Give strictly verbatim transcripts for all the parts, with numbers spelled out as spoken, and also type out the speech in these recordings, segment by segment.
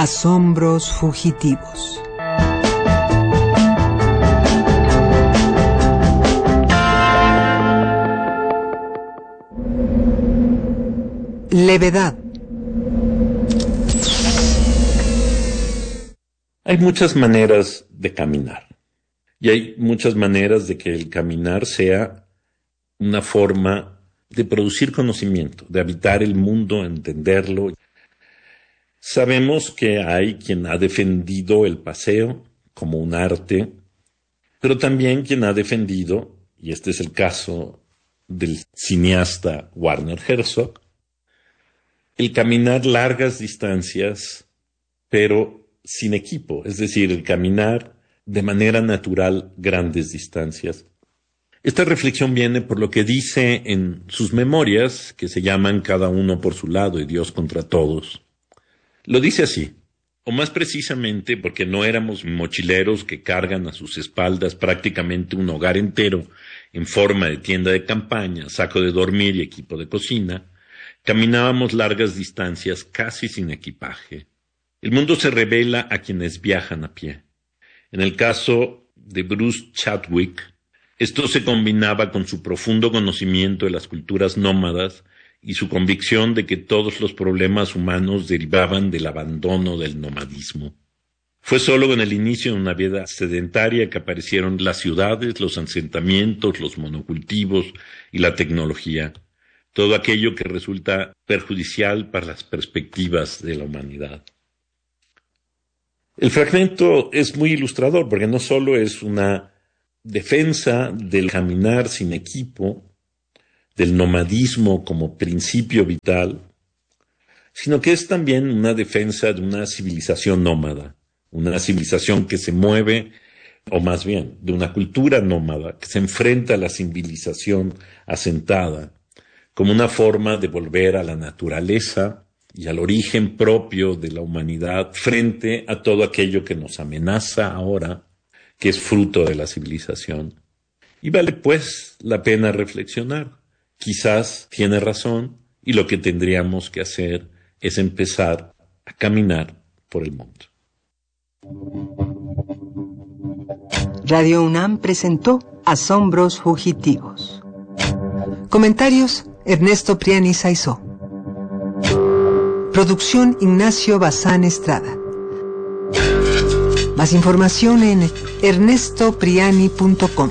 Asombros fugitivos. Levedad. Hay muchas maneras de caminar. Y hay muchas maneras de que el caminar sea una forma de producir conocimiento, de habitar el mundo, entenderlo. Sabemos que hay quien ha defendido el paseo como un arte, pero también quien ha defendido, y este es el caso del cineasta Werner Herzog, el caminar largas distancias, pero sin equipo, es decir, el caminar de manera natural grandes distancias. Esta reflexión viene por lo que dice en sus memorias, que se llaman Cada uno por su lado y Dios contra todos. Lo dice así, o más precisamente porque no éramos mochileros que cargan a sus espaldas prácticamente un hogar entero en forma de tienda de campaña, saco de dormir y equipo de cocina. Caminábamos largas distancias casi sin equipaje. El mundo se revela a quienes viajan a pie. En el caso de Bruce Chadwick, esto se combinaba con su profundo conocimiento de las culturas nómadas y su convicción de que todos los problemas humanos derivaban del abandono del nomadismo. Fue solo con el inicio de una vida sedentaria que aparecieron las ciudades, los asentamientos, los monocultivos y la tecnología. Todo aquello que resulta perjudicial para las perspectivas de la humanidad. El fragmento es muy ilustrador porque no solo es una defensa del caminar sin equipo, del nomadismo como principio vital, sino que es también una defensa de una civilización nómada, una civilización que se mueve, o más bien, de una cultura nómada que se enfrenta a la civilización asentada, como una forma de volver a la naturaleza y al origen propio de la humanidad frente a todo aquello que nos amenaza ahora, que es fruto de la civilización. Y vale pues la pena reflexionar. Quizás tiene razón y lo que tendríamos que hacer es empezar a caminar por el mundo. Radio UNAM presentó Asombros fugitivos. Comentarios: Ernesto Priani Saizó. Producción: Ignacio Bazán Estrada. Más información en ernesto priani punto com.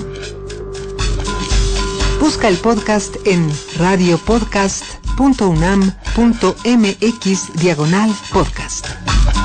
Busca el podcast en radiopodcast punto unam punto mx diagonal podcast.